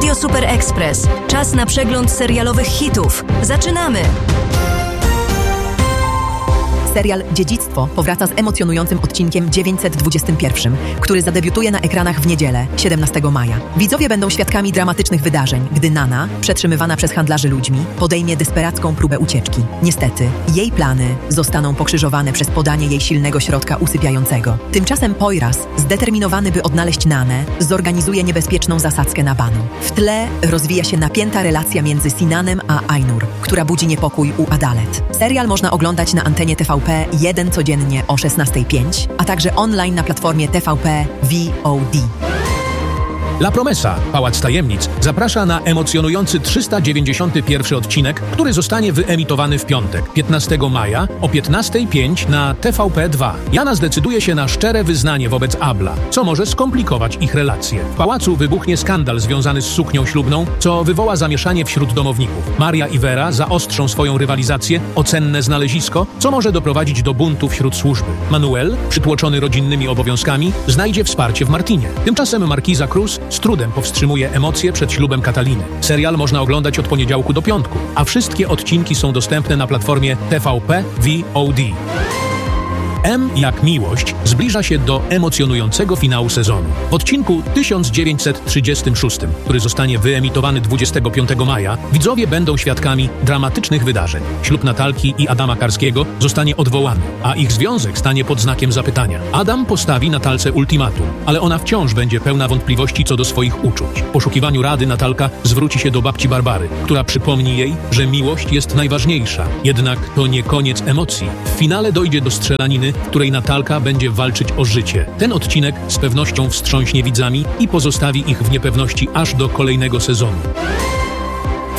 Radio Super Express. Czas na przegląd serialowych hitów. Zaczynamy! Serial Dziedzictwo powraca z emocjonującym odcinkiem 921, który zadebiutuje na ekranach w niedzielę, 17 maja. Widzowie będą świadkami dramatycznych wydarzeń, gdy Nana, przetrzymywana przez handlarzy ludźmi, podejmie desperacką próbę ucieczki. Niestety, jej plany zostaną pokrzyżowane przez podanie jej silnego środka usypiającego. Tymczasem Poyraz, zdeterminowany by odnaleźć Nanę, zorganizuje niebezpieczną zasadzkę na Banu. W tle rozwija się napięta relacja między Sinanem a Ainur, która budzi niepokój u Adalet. Serial można oglądać na antenie TVP 1 codziennie o 16:05, a także online na platformie TVP VOD. La Promesa, Pałac Tajemnic, zaprasza na emocjonujący 391 odcinek, który zostanie wyemitowany w piątek, 15 maja o 15:05 na TVP2. Jana zdecyduje się na szczere wyznanie wobec Abla, co może skomplikować ich relacje. W pałacu wybuchnie skandal związany z suknią ślubną, co wywoła zamieszanie wśród domowników. Maria i Vera zaostrzą swoją rywalizację o cenne znalezisko, co może doprowadzić do buntu wśród służby. Manuel, przytłoczony rodzinnymi obowiązkami, znajdzie wsparcie w Martinie. Tymczasem markiza Cruz z trudem powstrzymuje emocje przed ślubem Kataliny. Serial można oglądać od poniedziałku do piątku, a wszystkie odcinki są dostępne na platformie TVP VOD. M jak miłość zbliża się do emocjonującego finału sezonu. W odcinku 1936, który zostanie wyemitowany 25 maja, widzowie będą świadkami dramatycznych wydarzeń. Ślub Natalki i Adama Karskiego zostanie odwołany, a ich związek stanie pod znakiem zapytania. Adam postawi Natalce ultimatum, ale ona wciąż będzie pełna wątpliwości co do swoich uczuć. W poszukiwaniu rady Natalka zwróci się do babci Barbary, która przypomni jej, że miłość jest najważniejsza. Jednak to nie koniec emocji. W finale dojdzie do strzelaniny, w której Natalka będzie walczyć o życie. Ten odcinek z pewnością wstrząśnie widzami i pozostawi ich w niepewności aż do kolejnego sezonu. W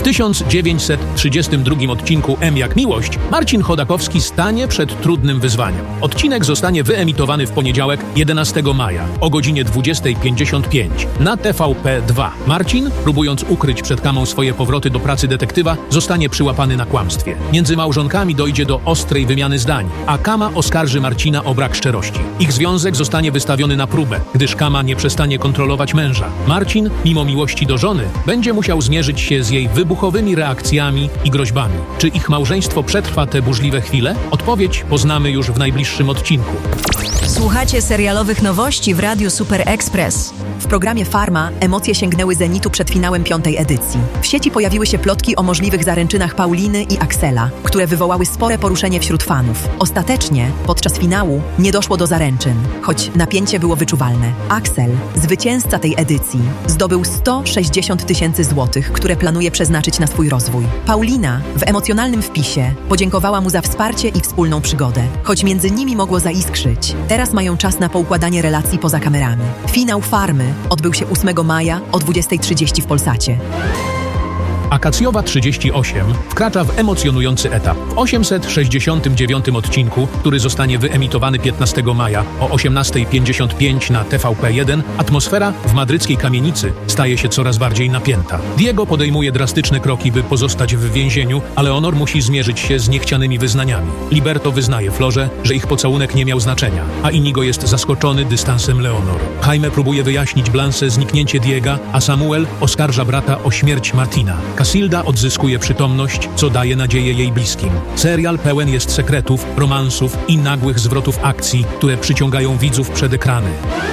1932 odcinku M jak miłość Marcin Chodakowski stanie przed trudnym wyzwaniem. Odcinek zostanie wyemitowany w poniedziałek 11 maja o godzinie 20:55 na TVP2. Marcin, próbując ukryć przed Kamą swoje powroty do pracy detektywa, zostanie przyłapany na kłamstwie. Między małżonkami dojdzie do ostrej wymiany zdań, a Kama oskarży Marcina o brak szczerości. Ich związek zostanie wystawiony na próbę, gdyż Kama nie przestanie kontrolować męża. Marcin, mimo miłości do żony, będzie musiał zmierzyć się z jej wybuchowymi reakcjami i groźbami. Czy ich małżeństwo przetrwa te burzliwe chwile? Odpowiedź poznamy już w najbliższym odcinku. Słuchacie serialowych nowości w Radiu Super Express. W programie Farma emocje sięgnęły zenitu przed finałem 5. edycji. W sieci pojawiły się plotki o możliwych zaręczynach Pauliny i Axela, które wywołały spore poruszenie wśród fanów. Ostatecznie, podczas finału, nie doszło do zaręczyn, choć napięcie było wyczuwalne. Axel, zwycięzca tej edycji, zdobył 160 000 złotych, które planuje przeznaczyć na swój rozwój. Paulina w emocjonalnym wpisie podziękowała mu za wsparcie i wspólną przygodę, choć między nimi mogło zaiskrzyć. Teraz mają czas na poukładanie relacji poza kamerami. Finał Farmy odbył się 8 maja o 20:30 w Polsacie. Akacjowa 38 wkracza w emocjonujący etap. W 869 odcinku, który zostanie wyemitowany 15 maja o 18:55 na TVP1, atmosfera w madryckiej kamienicy staje się coraz bardziej napięta. Diego podejmuje drastyczne kroki, by pozostać w więzieniu, ale Leonor musi zmierzyć się z niechcianymi wyznaniami. Liberto wyznaje Florze, że ich pocałunek nie miał znaczenia, a Inigo jest zaskoczony dystansem Leonor. Jaime próbuje wyjaśnić Blanche zniknięcie Diega, a Samuel oskarża brata o śmierć Martina. Casilda odzyskuje przytomność, co daje nadzieję jej bliskim. Serial pełen jest sekretów, romansów i nagłych zwrotów akcji, które przyciągają widzów przed ekrany.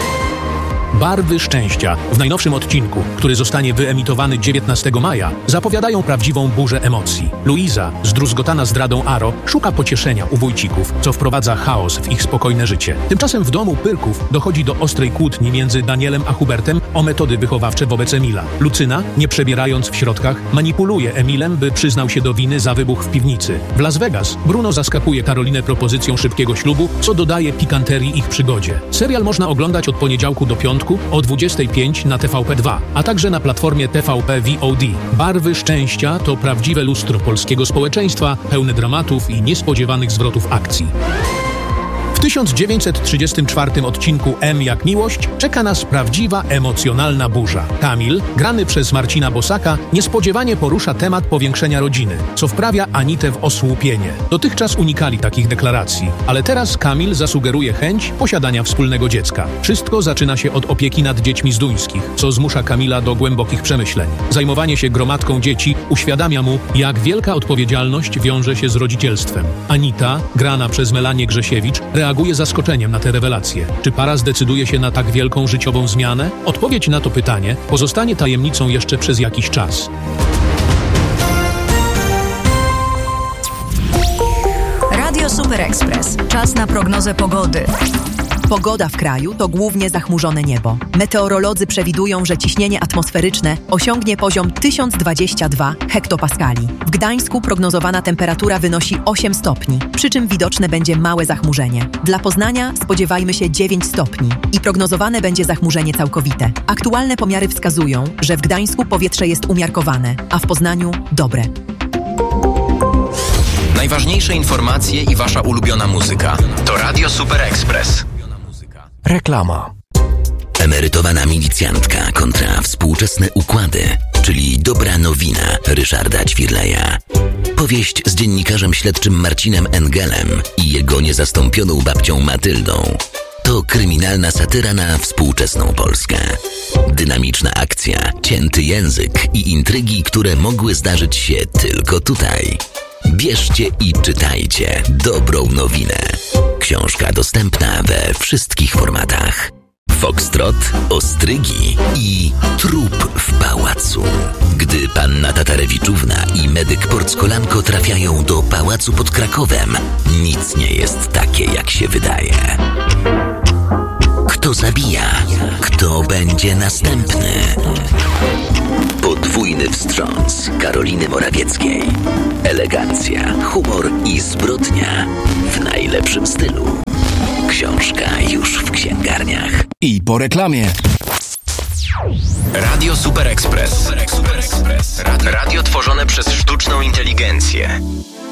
Barwy szczęścia w najnowszym odcinku, który zostanie wyemitowany 19 maja, zapowiadają prawdziwą burzę emocji. Luiza, zdruzgotana zdradą Aro, szuka pocieszenia u wujcików, co wprowadza chaos w ich spokojne życie. Tymczasem w domu Pyrków dochodzi do ostrej kłótni między Danielem a Hubertem o metody wychowawcze wobec Emila. Lucyna, nie przebierając w środkach, manipuluje Emilem, by przyznał się do winy za wybuch w piwnicy. W Las Vegas Bruno zaskakuje Karolinę propozycją szybkiego ślubu, co dodaje pikanterii ich przygodzie. Serial można oglądać od poniedziałku do piątku o 20:05 na TVP2, a także na platformie TVP VOD. Barwy szczęścia to prawdziwe lustro polskiego społeczeństwa, pełne dramatów i niespodziewanych zwrotów akcji. W 1934 odcinku M jak miłość czeka nas prawdziwa emocjonalna burza. Kamil, grany przez Marcina Bosaka, niespodziewanie porusza temat powiększenia rodziny, co wprawia Anitę w osłupienie. Dotychczas unikali takich deklaracji, ale teraz Kamil zasugeruje chęć posiadania wspólnego dziecka. Wszystko zaczyna się od opieki nad dziećmi z Duńskich, co zmusza Kamila do głębokich przemyśleń. Zajmowanie się gromadką dzieci uświadamia mu, jak wielka odpowiedzialność wiąże się z rodzicielstwem. Anita, grana przez Melanię Grzesiewicz, reaguje zaskoczeniem na te rewelacje. Czy para zdecyduje się na tak wielką życiową zmianę? Odpowiedź na to pytanie pozostanie tajemnicą jeszcze przez jakiś czas. Radio Super Express. Czas na prognozę pogody. Pogoda w kraju to głównie zachmurzone niebo. Meteorolodzy przewidują, że ciśnienie atmosferyczne osiągnie poziom 1022 hektopaskali. W Gdańsku prognozowana temperatura wynosi 8 stopni, przy czym widoczne będzie małe zachmurzenie. Dla Poznania spodziewajmy się 9 stopni i prognozowane będzie zachmurzenie całkowite. Aktualne pomiary wskazują, że w Gdańsku powietrze jest umiarkowane, a w Poznaniu dobre. Najważniejsze informacje i wasza ulubiona muzyka to Radio Super Express. Reklama. Emerytowana milicjantka kontra współczesne układy, czyli dobra nowina Ryszarda Ćwirleja. Powieść z dziennikarzem śledczym Marcinem Engelem i jego niezastąpioną babcią Matyldą. To kryminalna satyra na współczesną Polskę. Dynamiczna akcja, cięty język i intrygi, które mogły zdarzyć się tylko tutaj. Bierzcie i czytajcie dobrą nowinę. Książka dostępna we wszystkich formatach. Foxtrot, ostrygi i trup w pałacu. Gdy panna Tatarewiczówna i medyk Porckolanko trafiają do pałacu pod Krakowem, nic nie jest takie, jak się wydaje. Kto zabija? Kto będzie następny? Podwójny wstrząs Karoliny Morawieckiej. Elegancja, humor i zbrodnia w najlepszym stylu. Książka już w księgarniach. I po reklamie. Radio Super Express. Radio tworzone przez sztuczną inteligencję.